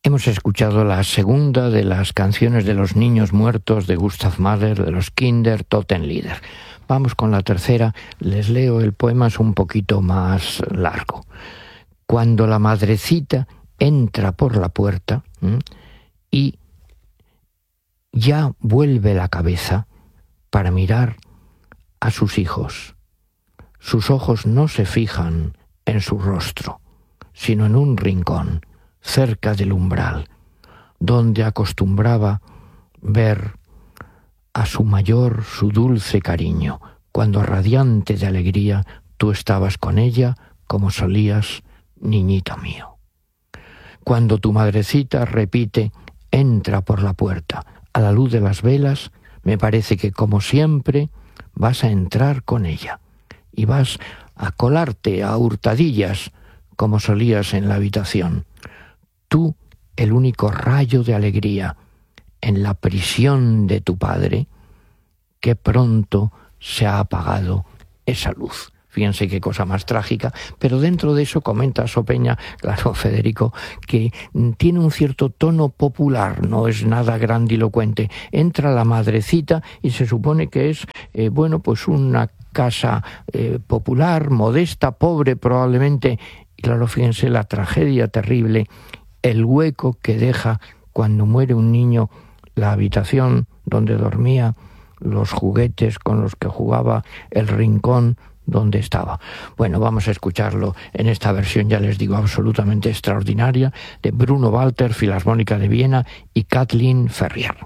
Hemos escuchado la segunda de las canciones de los niños muertos de Gustav Mahler, de los Kinder Totenlieder. Vamos con la tercera. Les leo el poema, es un poquito más largo. Cuando la madrecita entra por la puerta y ya vuelve la cabeza para mirar a sus hijos. Sus ojos no se fijan en su rostro, sino en un rincón, cerca del umbral, donde acostumbraba ver a su mayor su dulce cariño, cuando radiante de alegría tú estabas con ella como solías, niñito mío. Cuando tu madrecita repite, entra por la puerta, a la luz de las velas, me parece que como siempre vas a entrar con ella y vas a colarte a hurtadillas como solías en la habitación. Tú, el único rayo de alegría en la prisión de tu padre, que pronto se ha apagado esa luz. Fíjense qué cosa más trágica, pero dentro de eso comenta Sopeña, claro, Federico, que tiene un cierto tono popular, no es nada grandilocuente. Entra la madrecita y se supone que es, pues una casa popular, modesta, pobre probablemente. Y claro, fíjense la tragedia terrible, el hueco que deja cuando muere un niño, la habitación donde dormía, los juguetes con los que jugaba, el rincón donde estaba. Bueno, vamos a escucharlo en esta versión, ya les digo, absolutamente extraordinaria, de Bruno Walter, Filarmónica de Viena, y Kathleen Ferrier.